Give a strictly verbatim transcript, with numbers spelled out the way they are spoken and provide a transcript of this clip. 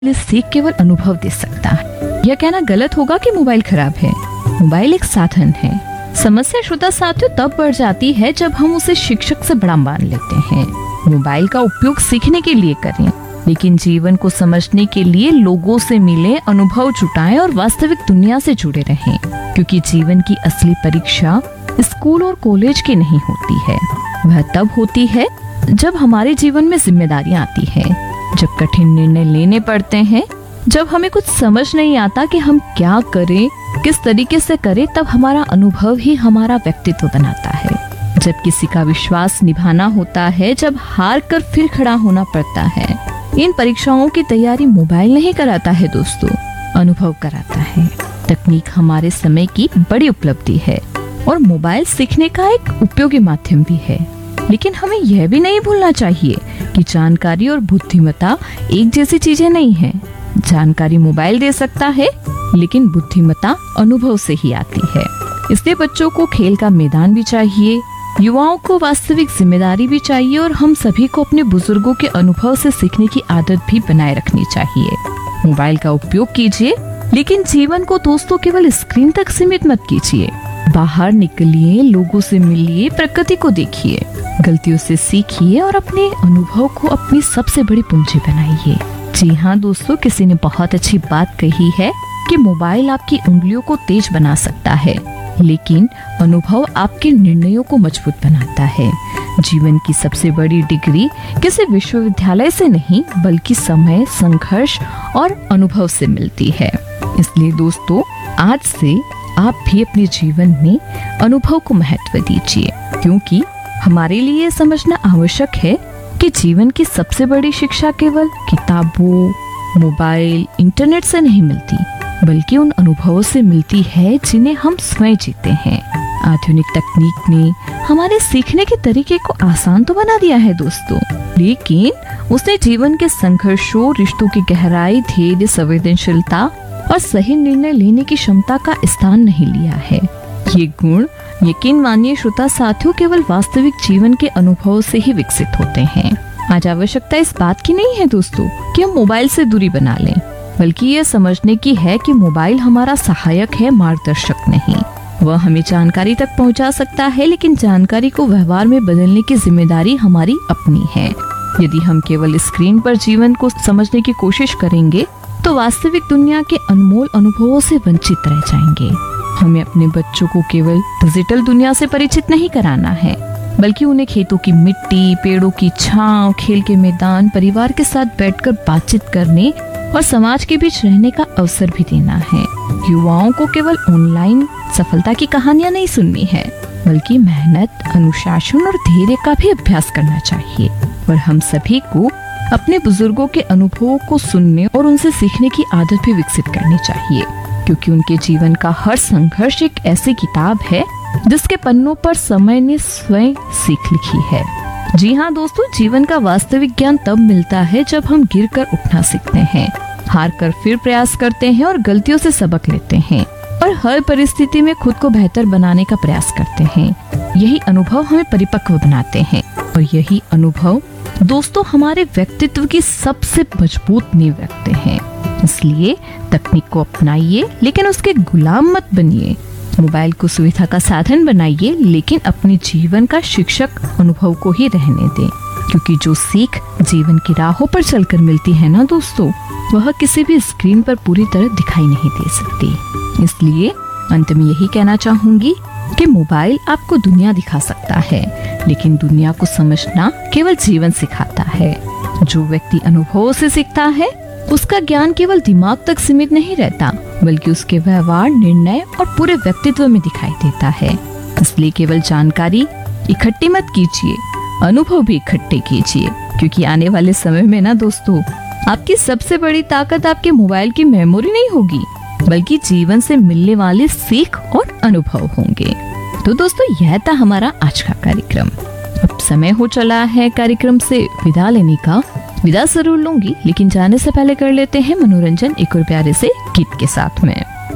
ये सीख केवल अनुभव दे सकता है। यह कहना गलत होगा कि मोबाइल खराब है। मोबाइल एक साधन है। समस्या श्रोता साथियों तब बढ़ जाती है जब हम उसे शिक्षक से बड़ा मान लेते हैं। मोबाइल का उपयोग सीखने के लिए करें, लेकिन जीवन को समझने के लिए लोगों से मिले, अनुभव जुटाएं और वास्तविक दुनिया से जुड़े रहें, क्योंकि जीवन की असली परीक्षा स्कूल और कॉलेज की नहीं होती है। वह तब होती है जब हमारे जीवन में जिम्मेदारियां आती हैं, जब कठिन निर्णय लेने पड़ते हैं, जब हमें कुछ समझ नहीं आता कि हम क्या करें, किस तरीके से करें। तब हमारा अनुभव ही हमारा व्यक्तित्व बनाता है। जब किसी का विश्वास निभाना होता है, जब हार कर फिर खड़ा होना पड़ता है। इन परीक्षाओं की तैयारी मोबाइल नहीं कराता है दोस्तों, अनुभव कराता है। तकनीक हमारे समय की बड़ी उपलब्धि है और मोबाइल सीखने का एक उपयोगी माध्यम भी है, लेकिन हमें यह भी नहीं भूलना चाहिए कि जानकारी और बुद्धिमत्ता एक जैसी चीजें नहीं है। जानकारी मोबाइल दे सकता है, लेकिन बुद्धिमत्ता अनुभव से ही आती है। इसलिए बच्चों को खेल का मैदान भी चाहिए, युवाओं को वास्तविक जिम्मेदारी भी चाहिए और हम सभी को अपने बुजुर्गों के अनुभव से सीखने की आदत भी बनाए रखनी चाहिए। मोबाइल का उपयोग कीजिए, लेकिन जीवन को दोस्तों केवल स्क्रीन तक सीमित मत कीजिए। बाहर निकलिए, लोगों से मिलिए, प्रकृति को देखिए, गलतियों से सीखिए और अपने अनुभव को अपनी सबसे बड़ी पूंजी बनाइए। जी हाँ दोस्तों, किसी ने बहुत अच्छी बात कही है कि मोबाइल आपकी उंगलियों को तेज बना सकता है, लेकिन अनुभव आपके निर्णयों को मजबूत बनाता है। जीवन की सबसे बड़ी डिग्री किसी विश्वविद्यालय से नहीं, बल्कि समय, संघर्ष और अनुभव से मिलती है। इसलिए दोस्तों, आज से आप भी अपने जीवन में अनुभव को महत्व दीजिए, क्योंकि हमारे लिए समझना आवश्यक है कि जीवन की सबसे बड़ी शिक्षा केवल किताबों, मोबाइल, इंटरनेट से नहीं मिलती, बल्कि उन अनुभवों से मिलती है जिन्हें हम स्वयं जीते हैं। आधुनिक तकनीक ने हमारे सीखने के तरीके को आसान तो बना दिया है दोस्तों, लेकिन उसने जीवन के संघर्षों, रिश्तों की गहराई, धैर्य, संवेदनशीलता और सही निर्णय लेने की क्षमता का स्थान नहीं लिया है। ये गुण, यकीन मानिए श्रोता साथियों, केवल वास्तविक जीवन के अनुभव से ही विकसित होते हैं। आज आवश्यकता इस बात की नहीं है दोस्तों कि हम मोबाइल से दूरी बना लें, बल्कि ये समझने की है कि मोबाइल हमारा सहायक है, मार्गदर्शक नहीं। वह हमें जानकारी तक पहुंचा सकता है, लेकिन जानकारी को व्यवहार में बदलने की जिम्मेदारी हमारी अपनी है। यदि हम केवल स्क्रीन पर जीवन को समझने की कोशिश करेंगे, तो वास्तविक दुनिया के अनमोल अनुभवों से वंचित रह जाएंगे। हमें अपने बच्चों को केवल डिजिटल दुनिया से परिचित नहीं कराना है, बल्कि उन्हें खेतों की मिट्टी, पेड़ों की छांव, खेल के मैदान, परिवार के साथ बैठकर बातचीत करने और समाज के बीच रहने का अवसर भी देना है। युवाओं को केवल ऑनलाइन सफलता की कहानियां नहीं सुननी है, बल्कि मेहनत, अनुशासन और धैर्य का भी अभ्यास करना चाहिए। और हम सभी को अपने बुजुर्गों के अनुभवों को सुनने और उनसे सीखने की आदत भी विकसित करनी चाहिए, क्योंकि उनके जीवन का हर संघर्ष एक ऐसी किताब है जिसके पन्नों पर समय ने स्वयं सीख लिखी है। जी हाँ दोस्तों, जीवन का वास्तविक ज्ञान तब मिलता है जब हम गिरकर उठना सीखते हैं, हार कर फिर प्रयास करते हैं और गलतियों से सबक लेते हैं और हर परिस्थिति में खुद को बेहतर बनाने का प्रयास करते हैं। यही अनुभव हमें परिपक्व बनाते हैं और यही अनुभव दोस्तों हमारे व्यक्तित्व की सबसे मजबूत नींव रखते हैं। इसलिए तकनीक को अपनाइए, लेकिन उसके गुलाम मत बनिए। मोबाइल को सुविधा का साधन बनाइए, लेकिन अपने जीवन का शिक्षक अनुभव को ही रहने दें, क्योंकि जो सीख जीवन की राहों पर चलकर मिलती है ना दोस्तों, वह किसी भी स्क्रीन पर पूरी तरह दिखाई नहीं दे सकती। इसलिए अंत में यही कहना चाहूंगी कि मोबाइल आपको दुनिया दिखा सकता है, लेकिन दुनिया को समझना केवल जीवन सिखाता है। जो व्यक्ति अनुभवों से सीखता है, उसका ज्ञान केवल दिमाग तक सीमित नहीं रहता, बल्कि उसके व्यवहार, निर्णय और पूरे व्यक्तित्व में दिखाई देता है। इसलिए केवल जानकारी इकट्ठी मत कीजिए, अनुभव भी इकट्ठे कीजिए, क्योंकि आने वाले समय में ना दोस्तों, आपकी सबसे बड़ी ताकत आपके मोबाइल की मेमोरी नहीं होगी, बल्कि जीवन से मिलने वाले सीख और अनुभव होंगे। तो दोस्तों, यह था हमारा आज का कार्यक्रम। अब समय हो चला है कार्यक्रम से विदा लेने का। विदा जरूर लूंगी, लेकिन जाने से पहले कर लेते हैं मनोरंजन एक और प्यारे से गीत के साथ में।